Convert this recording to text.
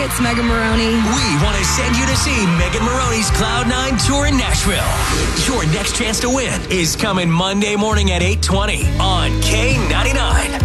it's Megan Maroney. We want to send you to see Megan Maroney's Cloud9 tour in Nashville. Your next chance to win is coming Monday morning at 8:20 on K99.